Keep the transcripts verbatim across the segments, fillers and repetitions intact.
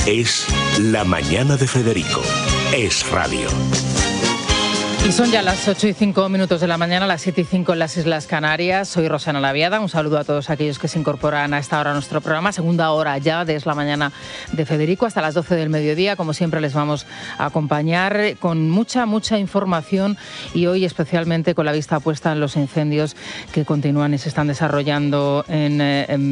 Es La Mañana de Federico. Es radio. Y son ya las ocho y cinco minutos de la mañana, las siete y cinco en las Islas Canarias. Soy Rosana Laviada. Un saludo a todos aquellos que se incorporan a esta hora a nuestro programa. Segunda hora ya de Es la Mañana de Federico hasta las doce del mediodía. Como siempre les vamos a acompañar con mucha, mucha información y hoy especialmente con la vista puesta en los incendios que continúan y se están desarrollando en,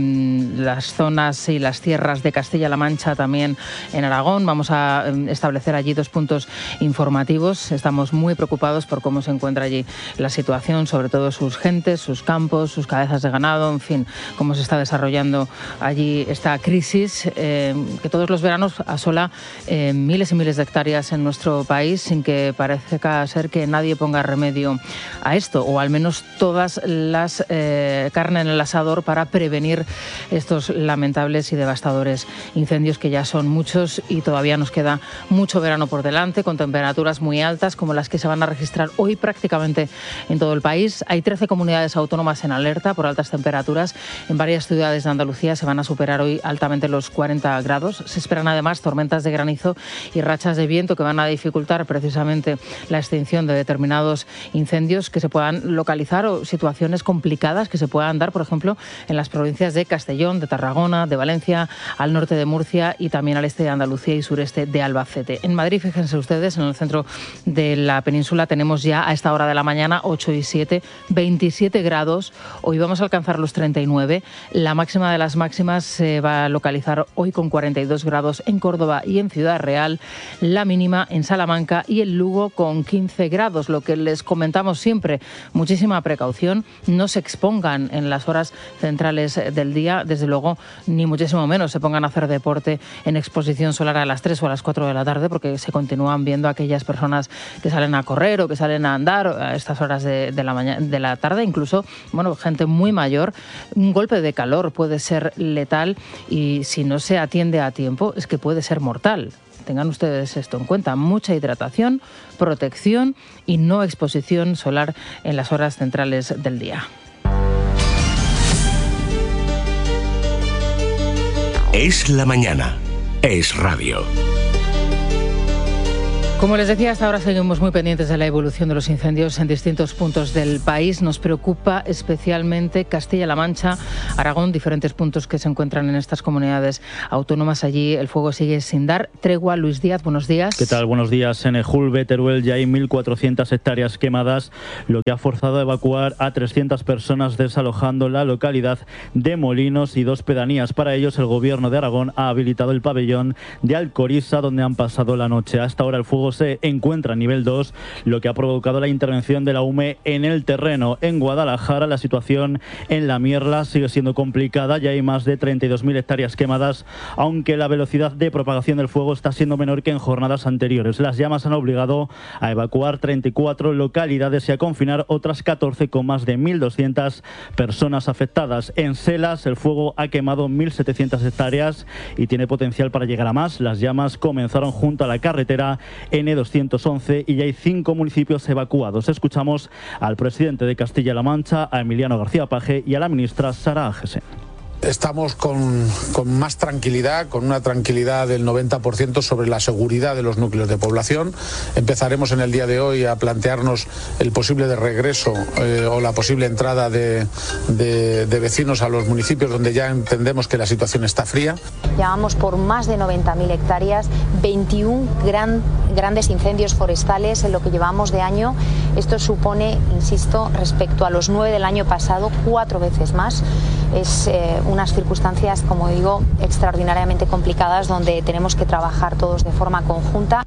en las zonas y las tierras de Castilla-La Mancha, también en Aragón. Vamos a establecer allí dos puntos informativos. Estamos muy preocupados por cómo se encuentra allí la situación, sobre todo sus gentes, sus campos, sus cabezas de ganado, en fin, cómo se está desarrollando allí esta crisis eh, que todos los veranos asola eh, miles y miles de hectáreas en nuestro país sin que parezca ser que nadie ponga remedio a esto, o al menos todas las eh, carne en el asador para prevenir estos lamentables y devastadores incendios que ya son muchos y todavía nos queda mucho verano por delante con temperaturas muy altas como las que se van a registrar hoy prácticamente en todo el país. Hay trece comunidades autónomas en alerta por altas temperaturas. En varias ciudades de Andalucía se van a superar hoy altamente los cuarenta grados. Se esperan además tormentas de granizo y rachas de viento que van a dificultar precisamente la extinción de determinados incendios que se puedan localizar o situaciones complicadas que se puedan dar, por ejemplo, en las provincias de Castellón, de Tarragona, de Valencia, al norte de Murcia y también al este de Andalucía y sureste de Albacete. En Madrid, fíjense ustedes, en el centro de la península tenemos ya a esta hora de la mañana ocho y siete, veintisiete grados. Hoy vamos a alcanzar los treinta y nueve. La máxima de las máximas se va a localizar hoy con cuarenta y dos grados en Córdoba y en Ciudad Real. La mínima en Salamanca y en Lugo con quince grados. Lo que les comentamos siempre, muchísima precaución. No se expongan en las horas centrales del día. Desde luego, ni muchísimo menos se pongan a hacer deporte en exposición solar a las tres o a las cuatro de la tarde porque se continúan viendo aquellas personas que salen a correr o que salen a andar a estas horas de, de, la mañana, de la tarde, incluso bueno, gente muy mayor. Un golpe de calor puede ser letal y si no se atiende a tiempo es que puede ser mortal. Tengan ustedes esto en cuenta. Mucha hidratación, protección y no exposición solar en las horas centrales del día. Es la mañana. Es radio. Como les decía, hasta ahora seguimos muy pendientes de la evolución de los incendios en distintos puntos del país. Nos preocupa especialmente Castilla-La Mancha, Aragón, diferentes puntos que se encuentran en estas comunidades autónomas. Allí el fuego sigue sin dar tregua. Luis Díaz, buenos días. ¿Qué tal? Buenos días. En Ejulbe, Teruel, ya hay mil cuatrocientas hectáreas quemadas, lo que ha forzado a evacuar a trescientas personas, desalojando la localidad de Molinos y dos pedanías. Para ellos, el Gobierno de Aragón ha habilitado el pabellón de Alcoriza, donde han pasado la noche. Hasta ahora el fuego se encuentra a nivel dos, lo que ha provocado la intervención de la U M E en el terreno. En Guadalajara la situación en La Mierla sigue siendo complicada, ya hay más de treinta y dos mil hectáreas quemadas, aunque la velocidad de propagación del fuego está siendo menor que en jornadas anteriores. Las llamas han obligado a evacuar treinta y cuatro localidades y a confinar otras catorce con más de mil doscientas personas afectadas. En Selas el fuego ha quemado mil setecientas hectáreas y tiene potencial para llegar a más. Las llamas comenzaron junto a la carretera ene doscientos once y ya hay cinco municipios evacuados. Escuchamos al presidente de Castilla-La Mancha, a Emiliano García Paje, y a la ministra Sara Agesen. Estamos con, con más tranquilidad, con una tranquilidad del noventa por ciento sobre la seguridad de los núcleos de población. Empezaremos en el día de hoy a plantearnos el posible de regreso eh, o la posible entrada de, de, de vecinos a los municipios donde ya entendemos que la situación está fría. Llevamos por más de noventa mil hectáreas, veintiún gran, grandes incendios forestales en lo que llevamos de año. Esto supone, insisto, respecto a los nueve del año pasado, cuatro veces más. Es eh, unas circunstancias, como digo, extraordinariamente complicadas donde tenemos que trabajar todos de forma conjunta.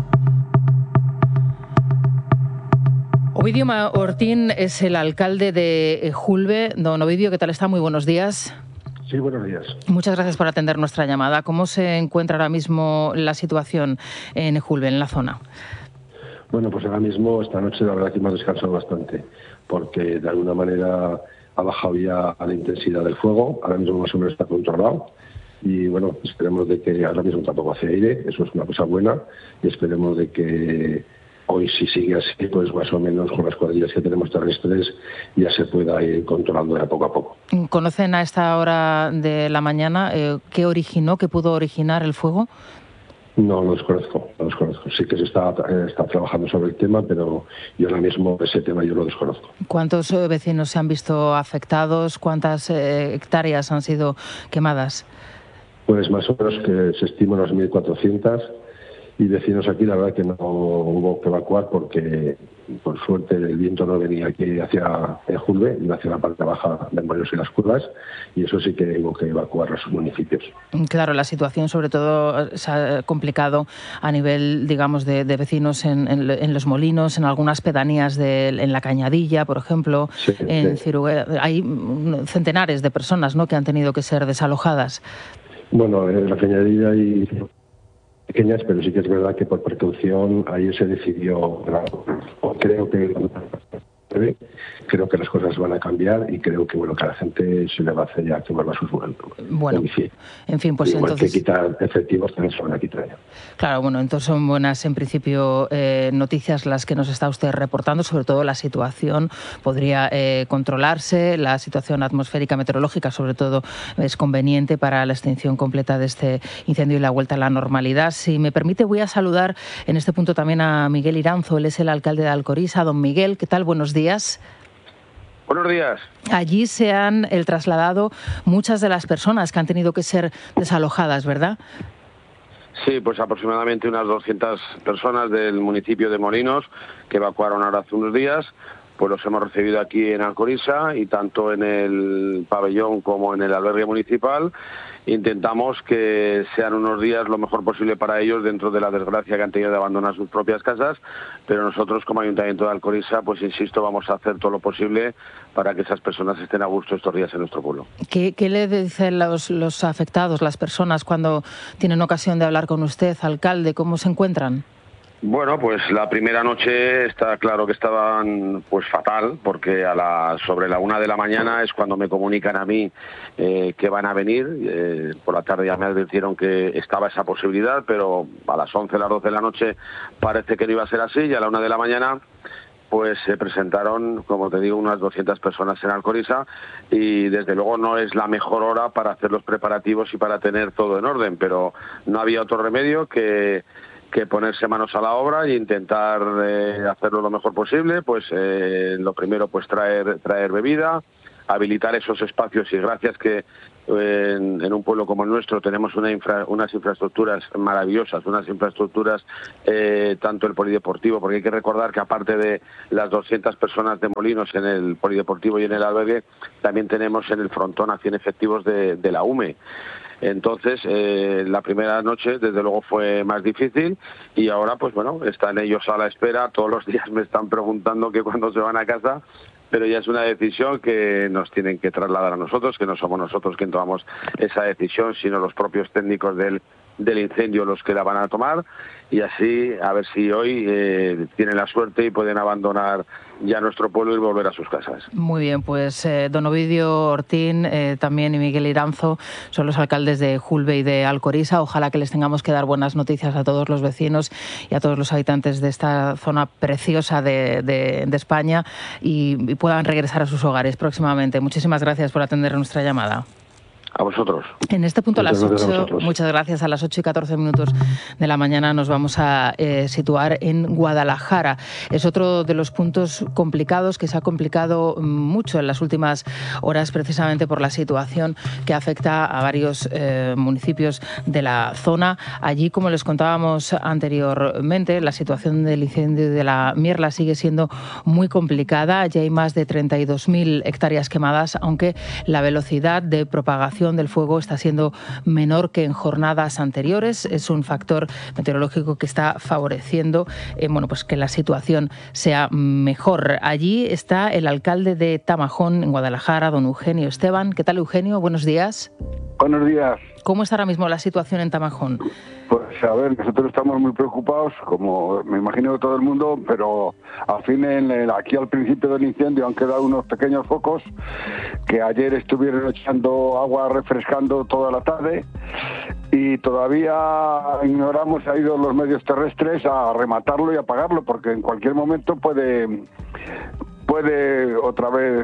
Ovidio Ortín es el alcalde de Ejulbe. Don Ovidio, ¿qué tal está? Muy buenos días. Sí, buenos días. Muchas gracias por atender nuestra llamada. ¿Cómo se encuentra ahora mismo la situación en Ejulbe, en la zona? Bueno, pues ahora mismo, esta noche, la verdad que hemos descansado bastante, porque de alguna manera ha bajado ya la intensidad del fuego. Ahora mismo más o menos está controlado y bueno, esperemos de que ahora mismo tampoco hace aire, eso es una cosa buena, y esperemos de que hoy, si sigue así, pues más o menos con las cuadrillas que tenemos terrestres ya se pueda ir controlando de a poco a poco. ¿Conocen a esta hora de la mañana eh, qué originó, qué pudo originar el fuego? No, no los conozco, no los conozco. Sí que se está, eh, está trabajando sobre el tema, pero yo ahora mismo ese tema yo lo desconozco. ¿Cuántos eh, vecinos se han visto afectados? ¿Cuántas eh, hectáreas han sido quemadas? Pues más o menos que se estima unas mil cuatrocientas y vecinos aquí la verdad que no hubo que evacuar porque por suerte el viento no venía aquí hacia Julve, iba hacia la parte baja de Molinos y las Curvas, y eso sí que hubo que evacuar a sus municipios. Claro, la situación sobre todo se ha complicado a nivel, digamos, de, de vecinos en, en, en los Molinos, en algunas pedanías de, en la Cañadilla, por ejemplo, sí, en sí. Ciruela. Hay centenares de personas, ¿no?, que han tenido que ser desalojadas. Bueno, en la Cañadilla hay pequeñas, pero sí que es verdad que por precaución ahí se decidió, creo que creo que las cosas van a cambiar y creo que bueno que a la gente se le va a hacer ya que vuelva a sus momentos. Bueno, en fin, pues igual entonces... que quitar efectivos también se van a quitar ya. Claro, bueno, entonces son buenas en principio eh, noticias las que nos está usted reportando, sobre todo la situación podría eh, controlarse, la situación atmosférica meteorológica sobre todo es conveniente para la extinción completa de este incendio y la vuelta a la normalidad. Si me permite voy a saludar en este punto también a Miguel Iranzo, él es el alcalde de Alcoriza. Don Miguel, ¿qué tal? Buenos días. días. Buenos días. Allí se han el trasladado muchas de las personas que han tenido que ser desalojadas, ¿verdad? Sí, pues aproximadamente unas doscientas personas del municipio de Molinos que evacuaron ahora hace unos días. Pues los hemos recibido aquí en Alcoriza y tanto en el pabellón como en el albergue municipal. Intentamos que sean unos días lo mejor posible para ellos dentro de la desgracia que han tenido de abandonar sus propias casas, pero nosotros como Ayuntamiento de Alcoriza, pues insisto, vamos a hacer todo lo posible para que esas personas estén a gusto estos días en nuestro pueblo. ¿Qué, qué le dicen los, los afectados, las personas, cuando tienen ocasión de hablar con usted, alcalde? ¿Cómo se encuentran? Bueno, pues la primera noche está claro que estaban pues fatal, porque a la, sobre la una de la mañana es cuando me comunican a mí eh, que van a venir. Eh, por la tarde ya me advirtieron que estaba esa posibilidad, pero a las once, a las doce de la noche parece que no iba a ser así, y a la una de la mañana pues se presentaron, como te digo, unas doscientas personas en Alcoriza, y desde luego no es la mejor hora para hacer los preparativos y para tener todo en orden, pero no había otro remedio que... que ponerse manos a la obra e intentar eh, hacerlo lo mejor posible. Pues eh, lo primero, pues traer traer bebida, habilitar esos espacios, y gracias que eh, en, en un pueblo como el nuestro tenemos una infra, unas infraestructuras maravillosas, unas infraestructuras eh, tanto el polideportivo, porque hay que recordar que aparte de las doscientas personas de Molinos en el polideportivo y en el albergue, también tenemos en el frontón a cien efectivos de, de la U M E. Entonces, eh, la primera noche, desde luego, fue más difícil, y ahora, pues bueno, están ellos a la espera. Todos los días me están preguntando que cuándo se van a casa, pero ya es una decisión que nos tienen que trasladar a nosotros, que no somos nosotros quien tomamos esa decisión, sino los propios técnicos del, del incendio los que la van a tomar, y así a ver si hoy eh, tienen la suerte y pueden abandonar ya nuestro pueblo y volver a sus casas. Muy bien, pues eh, don Ovidio Ortín eh, también y Miguel Iranzo son los alcaldes de Julve y de Alcoriza. Ojalá que les tengamos que dar buenas noticias a todos los vecinos y a todos los habitantes de esta zona preciosa de, de, de España y, y puedan regresar a sus hogares próximamente. Muchísimas gracias por atender nuestra llamada. A vosotros. En este punto, a las ocho, a muchas gracias, a las ocho y catorce minutos de la mañana nos vamos a eh, situar en Guadalajara. Es otro de los puntos complicados que se ha complicado mucho en las últimas horas, precisamente por la situación que afecta a varios eh, municipios de la zona. Allí, como les contábamos anteriormente, la situación del incendio de la Mierla sigue siendo muy complicada. Ya hay más de treinta y dos mil hectáreas quemadas, aunque la velocidad de propagación del fuego está siendo menor que en jornadas anteriores. Es un factor meteorológico que está favoreciendo eh, bueno, pues que la situación sea mejor. Allí está el alcalde de Tamajón, en Guadalajara, don Eugenio Esteban. ¿Qué tal, Eugenio? Buenos días. Buenos días. ¿Cómo está ahora mismo la situación en Tamajón? Pues a ver, nosotros estamos muy preocupados, como me imagino todo el mundo, pero al fin, en el, aquí al principio del incendio han quedado unos pequeños focos que ayer estuvieron echando agua, refrescando toda la tarde, y todavía ignoramos, ha ido los medios terrestres a rematarlo y apagarlo, porque en cualquier momento puede... puede otra vez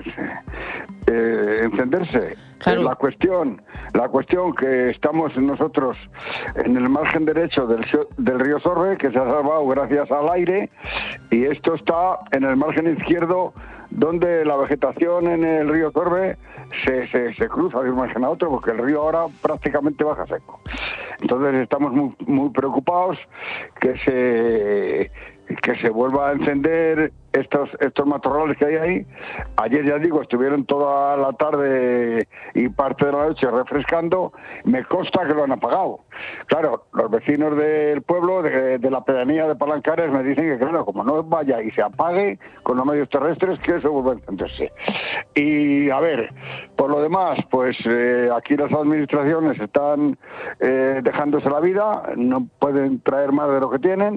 eh, encenderse. Claro. La cuestión, la cuestión que estamos nosotros en el margen derecho del, del río Sorbe, que se ha salvado gracias al aire, y esto está en el margen izquierdo, donde la vegetación en el río Sorbe se, se, se cruza de un margen a otro, porque el río ahora prácticamente baja seco. Entonces estamos muy, muy preocupados que se que se vuelva a encender estos estos matorrales que hay ahí. Ayer, ya digo, estuvieron toda la tarde y parte de la noche refrescando. Me consta que lo han apagado. Claro, los vecinos del pueblo, de, de la pedanía de Palancares, me dicen que, claro, como no vaya y se apague con los medios terrestres, que eso vuelva a encenderse. Y, a ver, por lo demás, pues eh, aquí las administraciones están eh, dejándose la vida, no pueden traer más de lo que tienen,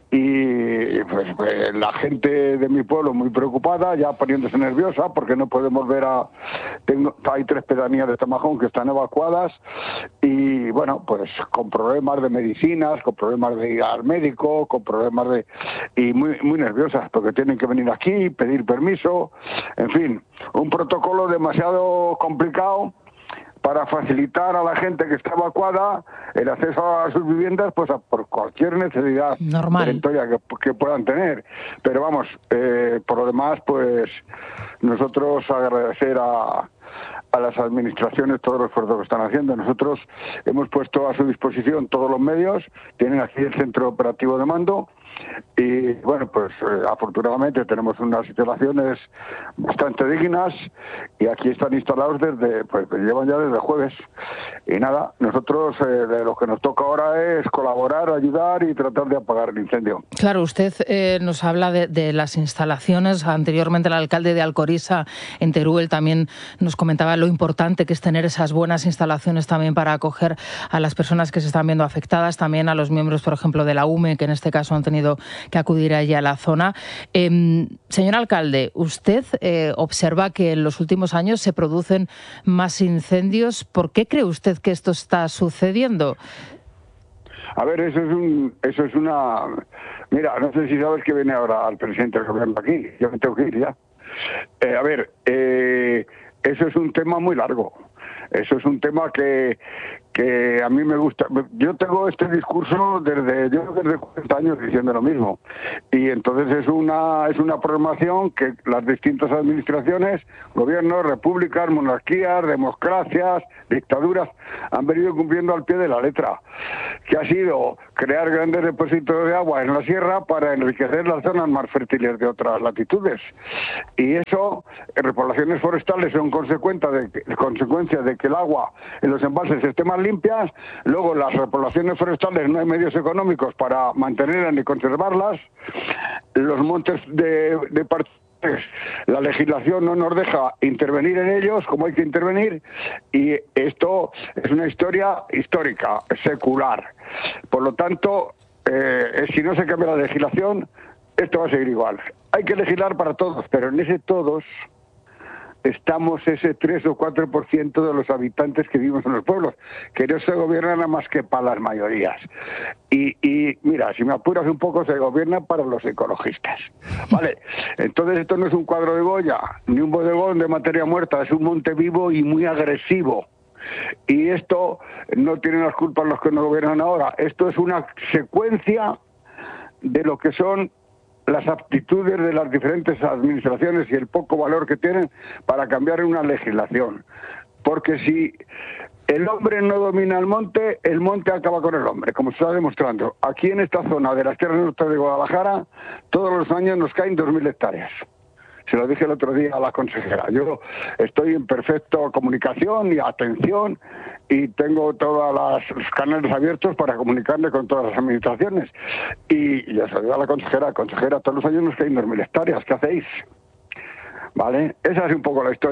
y pues, pues la gente de mi pueblo muy preocupada, ya poniéndose nerviosa, porque no pueden volver a... Tengo, hay tres pedanías de Tamajón que están evacuadas, y bueno, pues con problemas de medicinas, con problemas de ir al médico, con problemas de... y muy, muy nerviosas, porque tienen que venir aquí, pedir permiso, en fin, un protocolo demasiado complicado para facilitar a la gente que está evacuada el acceso a sus viviendas, pues a, por cualquier necesidad perentoria que, que puedan tener. Pero vamos, eh, por lo demás, pues nosotros agradecer a, a las administraciones todo el esfuerzo que están haciendo. Nosotros hemos puesto a su disposición todos los medios, tienen aquí el centro operativo de mando, y bueno, pues eh, afortunadamente tenemos unas instalaciones bastante dignas, y aquí están instalados desde, pues llevan ya desde jueves, y nada, nosotros eh, de lo que nos toca ahora es colaborar, ayudar y tratar de apagar el incendio. Claro, usted eh, nos habla de, de las instalaciones. Anteriormente el alcalde de Alcoriza, en Teruel, también nos comentaba lo importante que es tener esas buenas instalaciones también para acoger a las personas que se están viendo afectadas, también a los miembros, por ejemplo, de la U M E, que en este caso han tenido que acudir allí a la zona. Eh, señor alcalde, ¿usted eh, observa que en los últimos años se producen más incendios? ¿Por qué cree usted que esto está sucediendo? A ver, eso es un, eso es una... Mira, no sé si sabes que viene ahora el presidente del gobierno aquí. Yo me tengo que ir ya. Eh, a ver, eh, eso es un tema muy largo. Eso es un tema que, que a mí me gusta. Yo tengo este discurso desde yo desde cuarenta años diciendo lo mismo, y entonces es una es una programación que las distintas administraciones, gobiernos, repúblicas, monarquías, democracias, dictaduras han venido cumpliendo al pie de la letra, que ha sido crear grandes depósitos de agua en la sierra para enriquecer las zonas más fértiles de otras latitudes, y eso, repoblaciones forestales son consecuencia de, consecuencia de que el agua en los embalses esté más limpias. Luego, las repoblaciones forestales no hay medios económicos para mantenerlas ni conservarlas. Los montes de, de partes, la legislación no nos deja intervenir en ellos como hay que intervenir, y esto es una historia histórica, secular. Por lo tanto, eh, si no se cambia la legislación, esto va a seguir igual. Hay que legislar para todos, pero en ese todos estamos ese tres o cuatro por ciento de los habitantes que vivimos en los pueblos, que no se gobierna nada más que para las mayorías. Y, y mira, si me apuras un poco, se gobierna para los ecologistas, ¿vale? Entonces esto no es un cuadro de Goya, ni un bodegón de materia muerta, es un monte vivo y muy agresivo. Y esto no tienen las culpas los que nos gobiernan ahora. Esto es una secuencia de lo que son las aptitudes de las diferentes administraciones y el poco valor que tienen para cambiar una legislación. Porque si el hombre no domina el monte, el monte acaba con el hombre, como se está demostrando. Aquí en esta zona de las tierras norte de Guadalajara, todos los años nos caen dos mil hectáreas. Se lo dije el otro día a la consejera. Yo estoy en perfecta comunicación y atención, y tengo todos los canales abiertos para comunicarme con todas las administraciones. Y ya se lo digo a la consejera, consejera, todos los años nos caen dos mil hectáreas, ¿qué hacéis? ¿Vale? Esa es un poco la historia.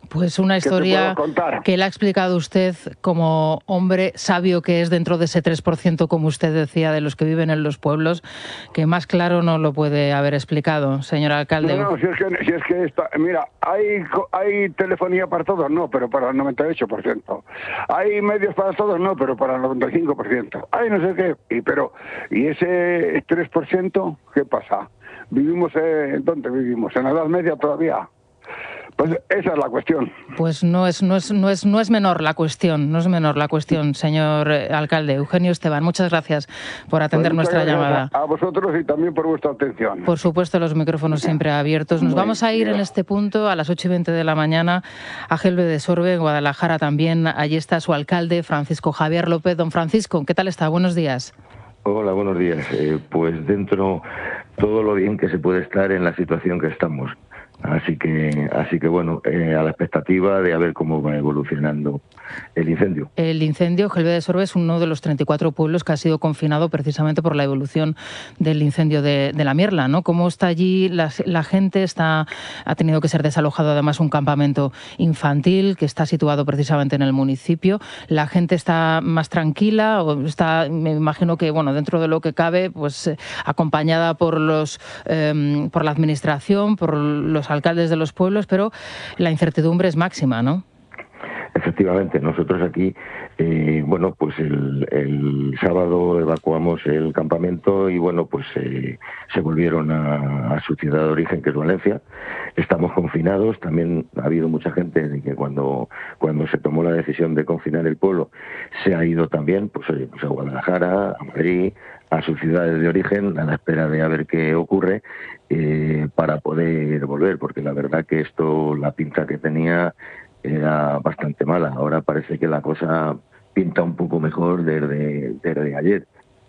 Pues una historia que le ha explicado usted como hombre sabio que es dentro de ese tres por ciento, como usted decía, de los que viven en los pueblos, que más claro no lo puede haber explicado, señor alcalde. No, no, si es que, si es que está, mira, hay, hay telefonía para todos, no, pero para el noventa y ocho por ciento. Hay medios para todos, no, pero para el noventa y cinco por ciento. Hay no sé qué, y, pero, ¿y ese tres por ciento qué pasa? ¿Vivimos en dónde vivimos? ¿En la Edad Media todavía? Pues esa es la cuestión. Pues no es, no es, no es, no es menor la cuestión, no es menor la cuestión, señor alcalde. Eugenio Esteban, muchas gracias por atender pues nuestra llamada. A vosotros y también por vuestra atención. Por supuesto, los micrófonos siempre abiertos. Nos Muy vamos a ir bien. En este punto a las ocho y veinte de la mañana a Gelbe de Sorbe, en Guadalajara también. Allí está su alcalde, Francisco Javier López. Don Francisco, ¿qué tal está? Buenos días. Hola, buenos días. Eh, pues dentro todo lo bien que se puede estar en la situación que estamos. Así que, así que bueno, eh, a la expectativa de a ver cómo va evolucionando el incendio. El incendio, Gelbe de Sorbe, es uno de los treinta y cuatro pueblos que ha sido confinado precisamente por la evolución del incendio de, de la Mierla, ¿no? ¿Cómo está allí? La, la gente está, ha tenido que ser desalojado, además, un campamento infantil que está situado precisamente en el municipio. ¿La gente está más tranquila o está, me imagino que, bueno, dentro de lo que cabe, pues eh, acompañada por los, eh, por la administración, por los alcaldes de los pueblos, pero la incertidumbre es máxima, ¿no? Efectivamente, nosotros aquí, eh, bueno, pues el, el sábado evacuamos el campamento y bueno, pues eh, se volvieron a, a su ciudad de origen, que es Valencia. Estamos confinados. También ha habido mucha gente de que cuando cuando se tomó la decisión de confinar el pueblo se ha ido también, pues oye, pues a Guadalajara, a Madrid, a sus ciudades de origen, a la espera de a ver qué ocurre eh, para poder volver, porque la verdad que esto, la pinta que tenía era bastante mala. Ahora parece que la cosa pinta un poco mejor desde, desde ayer.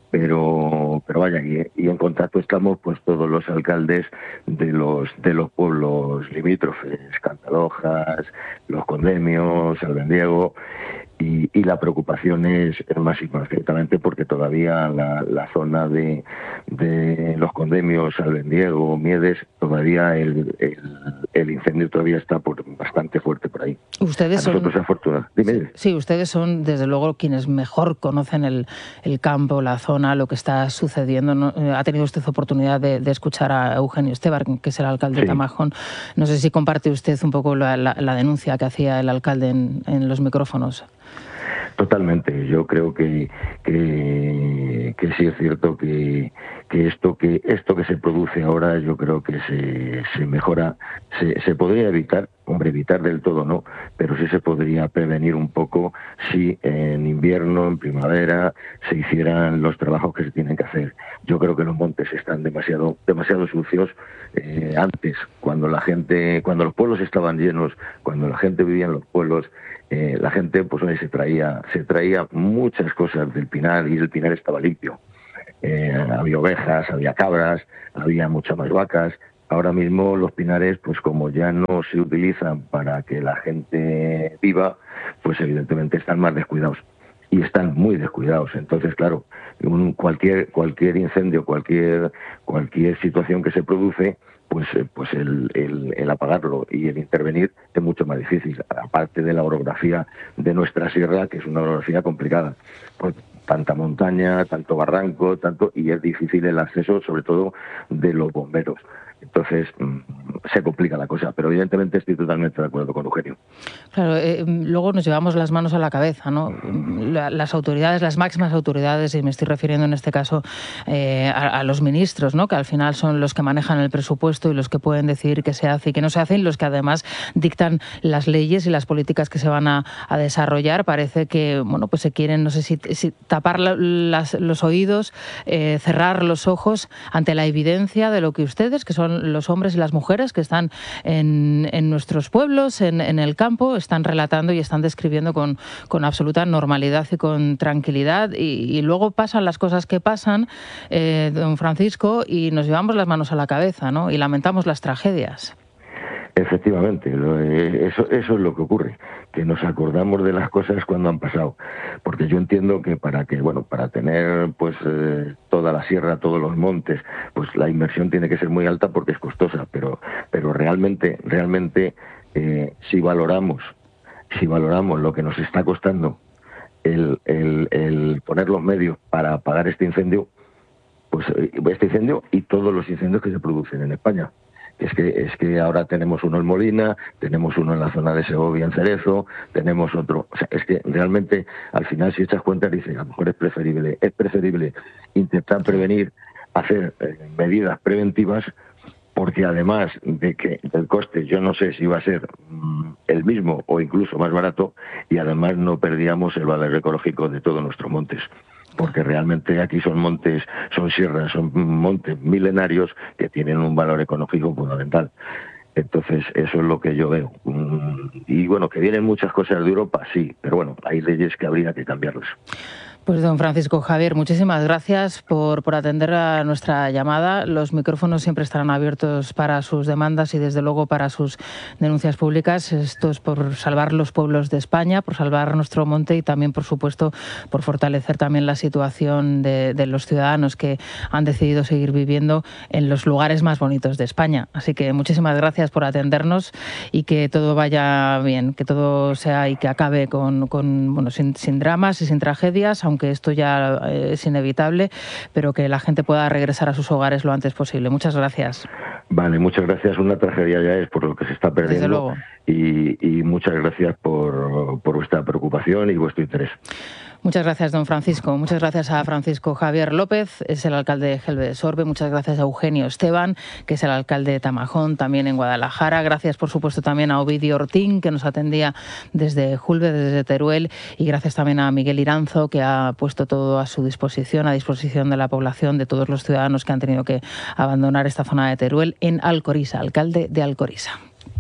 Pero pero vaya, y, y en contacto estamos pues todos los alcaldes de los de los pueblos limítrofes, Cantalojas, Los Condemios, Albendiego, y, y la preocupación es, es máxima, ciertamente, porque todavía la, la zona de, de Los Condemios, Albendiego, Miedes, todavía el, el, el incendio todavía está por, bastante fuerte por ahí. Ustedes A nosotros son, afortunados. Dime. Sí, ustedes son desde luego quienes mejor conocen el, el campo, la zona, lo que está sucediendo. ¿No? Ha tenido usted oportunidad de, de escuchar a Eugenio Esteban, que es el alcalde sí. de Tamajón. No sé si comparte usted un poco la, la, la denuncia que hacía el alcalde en, en los micrófonos. Totalmente. Yo creo que, que, que sí es cierto que, que esto que esto que se produce ahora, yo creo que se, se mejora, se, se podría evitar, hombre, evitar del todo no, pero sí se podría prevenir un poco si en invierno, en primavera, se hicieran los trabajos que se tienen que hacer. Yo creo que los montes están demasiado, demasiado sucios. Eh, antes, cuando la gente, cuando los pueblos estaban llenos, cuando la gente vivía en los pueblos, Eh, la gente pues se traía se traía muchas cosas del pinar y el pinar estaba limpio. Eh, había ovejas, había cabras, había muchas más vacas. Ahora mismo los pinares, pues como ya no se utilizan para que la gente viva, pues evidentemente están más descuidados. Y están muy descuidados. Entonces, claro, un, cualquier cualquier incendio, cualquier cualquier situación que se produce, pues pues el, el, el apagarlo y el intervenir es mucho más difícil, aparte de la orografía de nuestra sierra, que es una orografía complicada, pues tanta montaña, tanto barranco, tanto y es difícil el acceso, sobre todo de los bomberos. Entonces se complica la cosa, pero evidentemente estoy totalmente de acuerdo con Eugenio. Claro, eh, luego nos llevamos las manos a la cabeza, ¿no? La, las autoridades, las máximas autoridades, y me estoy refiriendo en este caso eh, a, a los ministros, ¿no? Que al final son los que manejan el presupuesto y los que pueden decidir qué se hace y qué no se hace, y los que además dictan las leyes y las políticas que se van a, a desarrollar. Parece que, bueno, pues se quieren, no sé si, si tapar la, las, los oídos, eh, cerrar los ojos ante la evidencia de lo que ustedes, que son los hombres y las mujeres que están en, en nuestros pueblos, en, en el campo, están relatando y están describiendo con, con absoluta normalidad y con tranquilidad. Y, y luego pasan las cosas que pasan, eh, don Francisco, y nos llevamos las manos a la cabeza, ¿no? Y lamentamos las tragedias. Efectivamente, eso, eso es lo que ocurre, que nos acordamos de las cosas cuando han pasado, porque yo entiendo que para que, bueno, para tener pues eh, toda la sierra, todos los montes, pues la inversión tiene que ser muy alta porque es costosa, pero pero realmente realmente eh, si valoramos, si valoramos lo que nos está costando el, el, el poner los medios para apagar este incendio, pues este incendio y todos los incendios que se producen en España. Es que, es que ahora tenemos uno en Molina, tenemos uno en la zona de Segovia, en Cerezo, tenemos otro. O sea, es que realmente, al final, si echas cuenta, dices, a lo mejor es preferible, es preferible intentar prevenir, hacer eh, medidas preventivas, porque además de que el coste, yo no sé si va a ser mmm, el mismo o incluso más barato, y además no perdíamos el valor ecológico de todos nuestros montes. Porque realmente aquí son montes, son sierras, son montes milenarios que tienen un valor ecológico fundamental. Entonces, eso es lo que yo veo. Y bueno, que vienen muchas cosas de Europa, sí, pero bueno, hay leyes que habría que cambiarlas. Pues don Francisco Javier, muchísimas gracias por, por atender a nuestra llamada. Los micrófonos siempre estarán abiertos para sus demandas y desde luego para sus denuncias públicas. Esto es por salvar los pueblos de España, por salvar nuestro monte y también, por supuesto, por fortalecer también la situación de, de los ciudadanos que han decidido seguir viviendo en los lugares más bonitos de España. Así que muchísimas gracias por atendernos y que todo vaya bien, que todo sea y que acabe con, con bueno, sin, sin dramas y sin tragedias, aunque esto ya es inevitable, pero que la gente pueda regresar a sus hogares lo antes posible. Muchas gracias. Vale, muchas gracias. Una tragedia ya es por lo que se está perdiendo. Desde luego. Y, y muchas gracias por, por vuestra preocupación y vuestro interés. Muchas gracias, don Francisco. Muchas gracias a Francisco Javier López, es el alcalde de Gelbe de Sorbe. Muchas gracias a Eugenio Esteban, que es el alcalde de Tamajón, también en Guadalajara. Gracias, por supuesto, también a Ovidio Ortín, que nos atendía desde Julbe, desde Teruel. Y gracias también a Miguel Iranzo, que ha puesto todo a su disposición, a disposición de la población, de todos los ciudadanos que han tenido que abandonar esta zona de Teruel, en Alcoriza, alcalde de Alcoriza.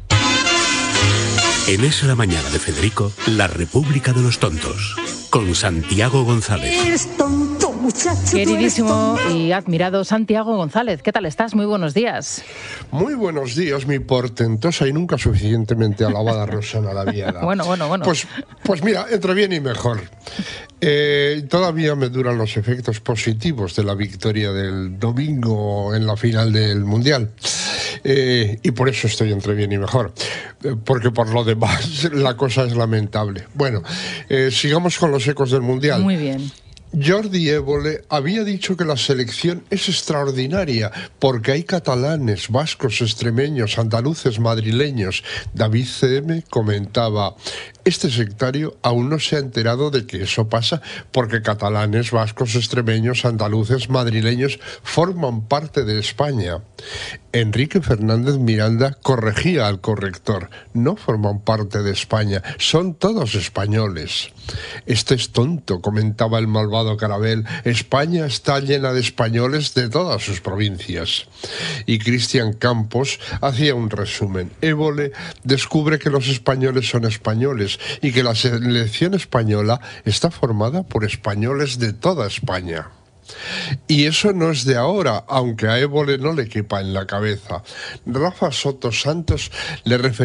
En Es la Mañana de Federico, la República de los Tontos, con Santiago González. Eres tonto, muchacho. Queridísimo y admirado Santiago González, ¿qué tal estás? Muy buenos días. Muy buenos días, mi portentosa y nunca suficientemente alabada Rosana Laviada. Bueno, bueno, bueno. Pues, pues mira, entre bien y mejor. Eh, todavía me duran los efectos positivos de la victoria del domingo en la final del Mundial. Eh, y por eso estoy entre bien y mejor. Eh, porque por lo demás la cosa es lamentable. Bueno, eh, sigamos con los ecos del Mundial. Muy bien. Jordi Évole había dicho que la selección es extraordinaria porque hay catalanes, vascos, extremeños, andaluces, madrileños. David C M comentaba: este sectario aún no se ha enterado de que eso pasa porque catalanes, vascos, extremeños, andaluces, madrileños forman parte de España. Enrique Fernández Miranda corregía al corrector: no forman parte de España, son todos españoles. Este es tonto, comentaba el malvado Carabel. España está llena de españoles de todas sus provincias. Y Cristian Campos hacía un resumen. Évole descubre que los españoles son españoles y que la selección española está formada por españoles de toda España. Y eso no es de ahora, aunque a Évole no le quepa en la cabeza. Rafa Soto Santos le refería